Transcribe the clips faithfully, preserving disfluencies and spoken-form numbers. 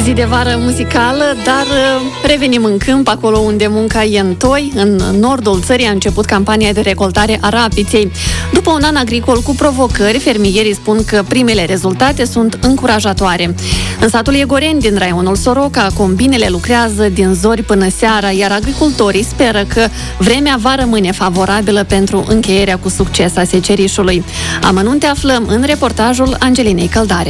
Zi de vară muzicală, dar revenim în câmp, acolo unde munca e întoi. În nordul țării a început campania de recoltare a rapiței. După un an agricol cu provocări, fermierii spun că primele rezultate sunt încurajatoare. În satul Iegoreni, din raionul Soroca, combinele lucrează din zori până seara, iar agricultorii speră că vremea va rămâne favorabilă pentru încheierea cu succes a secerișului. Amănunte aflăm în reportajul Angelinei Căldare.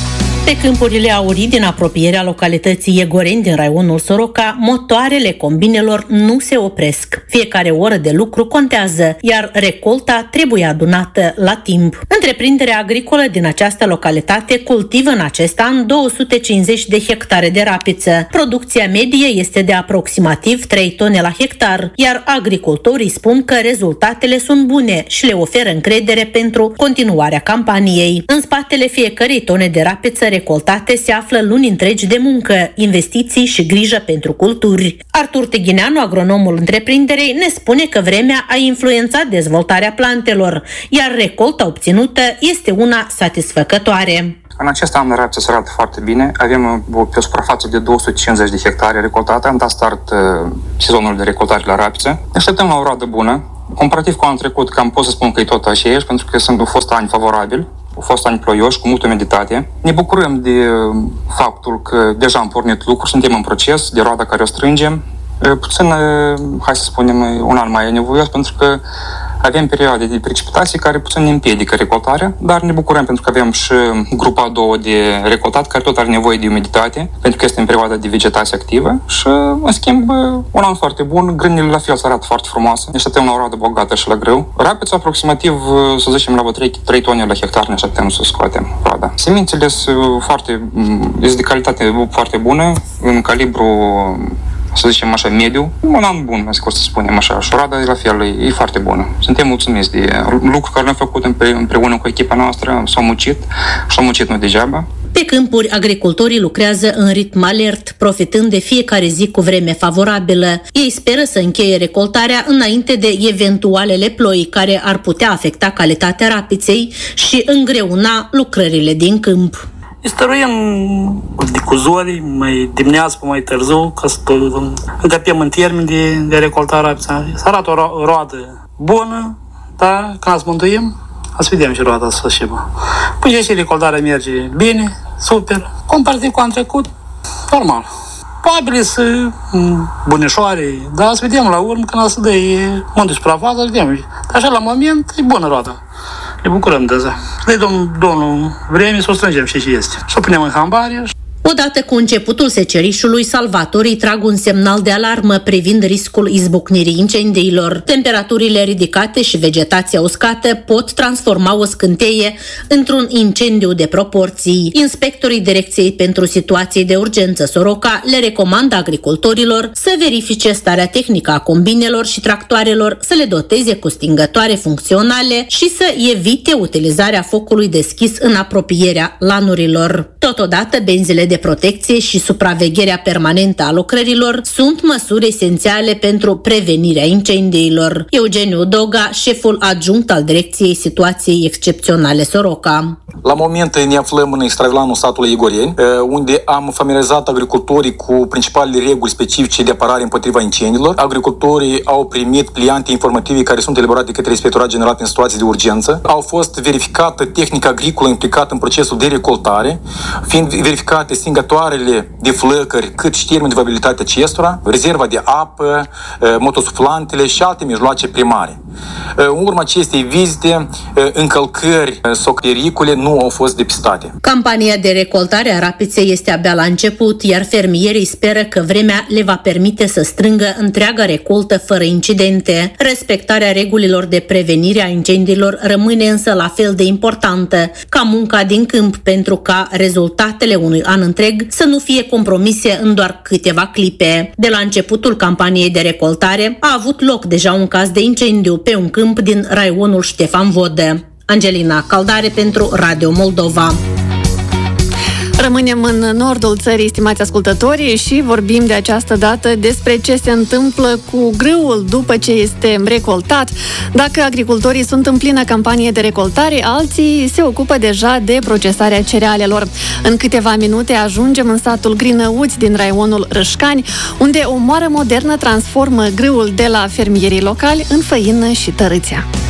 Pe câmpurile aurii din apropierea localității Iegoreni din raionul Soroca, motoarele combinelor nu se opresc. Fiecare oră de lucru contează, iar recolta trebuie adunată la timp. Întreprinderea agricolă din această localitate cultivă în acest an două sute cincizeci de hectare de rapiță. Producția medie este de aproximativ trei tone la hectar, iar agricultorii spun că rezultatele sunt bune și le oferă încredere pentru continuarea campaniei. În spatele fiecărei tone de rapiță recoltate se află luni întregi de muncă, investiții și grijă pentru culturi. Artur Teghineanu, agronomul întreprinderei, ne spune că vremea a influențat dezvoltarea plantelor, iar recolta obținută este una satisfăcătoare. În acest an rapița se arată foarte bine. Avem pe o suprafață de două sute cincizeci de hectare recoltate. Am dat start uh, sezonul de recoltare la rapiță. Ne așteptăm la o roadă bună. Comparativ cu anul trecut, cam pot să spun că e tot aceeași, pentru că sunt, au fost ani favorabili. Au fost ani ploioși, cu multă umiditate. Ne bucurăm de faptul că deja am pornit lucruri, suntem în proces, de roada care o strângem. Puțin, hai să spunem, un an mai e nevoios, pentru că avem perioade de precipitații care puțin ne împiedică recoltarea, dar ne bucurăm pentru că avem și grupa a doua de recoltat, care tot are nevoie de umiditate, pentru că este în perioada de vegetație activă și, în schimb, un an foarte bun. Grânile la fel se arată foarte frumoase. Ne așteptăm la o roadă bogată și la grâu. Rapița, aproximativ, să zicem, la trei tone la hectar ne așteptăm să scoatem roada. Semințele sunt foarte, este de calitate foarte bună, în calibru, să zicem așa, mediu, un an bun, să spunem așa, și roada la fel e, e foarte bună. Suntem mulțumiți de lucruri care le-am făcut împreună cu echipa noastră, s-au muncit și s-au muncit nu degeaba. Pe câmpuri, agricultorii lucrează în ritm alert, profitând de fiecare zi cu vreme favorabilă. Ei speră să încheie recoltarea înainte de eventualele ploi care ar putea afecta calitatea rapiței și îngreuna lucrările din câmp. Stăruim de cu zori, mai dimineață, mai târziu, ca să încăpem în termen de, de recoltare rapița. Să arată o, ro- o roadă bună, dar când să mântuim, să vedem și roada să fășim. Până și recoltarea merge bine, super, comparativ cu anul trecut, normal. Probabil să bunișoare, dar să vedem la urmă când să dă mântul suprafață, să vedem. Dar așa la moment e bună roada. Ne bucurăm de asta. Dă-i domnul, domnul vreme să o strângem și ce este. Să o punem în hambare. Odată cu începutul secerișului, salvatorii trag un semnal de alarmă privind riscul izbucnirii incendiilor. Temperaturile ridicate și vegetația uscată pot transforma o scânteie într-un incendiu de proporții. Inspectorii Direcției pentru Situații de Urgență Soroca le recomandă agricultorilor să verifice starea tehnică a combinelor și tractoarelor, să le doteze cu stingătoare funcționale și să evite utilizarea focului deschis în apropierea lanurilor. Totodată, benzile de protecție și supravegherea permanentă a lucrărilor sunt măsuri esențiale pentru prevenirea incendiilor. Eugeniu Doga, șeful adjunct al Direcției Situației Excepționale Soroca. La moment ne aflăm în extravilanul satului Iegoreni, unde am familiarizat agricultorii cu principalele reguli specifice de apărare împotriva incendiilor. Agricultorii au primit pliante informative care sunt elaborate de către Inspectorat General în situații de urgență. Au fost verificată tehnica agricolă implicată în procesul de recoltare, fiind verificate stingătoarele de flăcări, cât și termenul de valabilitate acestora, rezerva de apă, motosuflantele și alte mijloace primare. În urma acestei vizite, încălcări sau pericole nu au fost depistate. Campania de recoltare a rapiței este abia la început, iar fermierii speră că vremea le va permite să strângă întreaga recoltă fără incidente. Respectarea regulilor de prevenire a incendiilor rămâne însă la fel de importantă ca munca din câmp, pentru ca rezultatele unui an întreg să nu fie compromise în doar câteva clipe. De la începutul campaniei de recoltare a avut loc deja un caz de incendiu pe un câmp din raionul Ștefan Vodă. Angelina Căldare pentru Radio Moldova. Rămânem în nordul țării, stimați ascultători, și vorbim de această dată despre ce se întâmplă cu grâul după ce este recoltat. Dacă agricultorii sunt în plină campanie de recoltare, alții se ocupă deja de procesarea cerealelor. În câteva minute ajungem în satul Grinăuți din raionul Râșcani, unde o moară modernă transformă grâul de la fermierii locali în făină și tărâțea.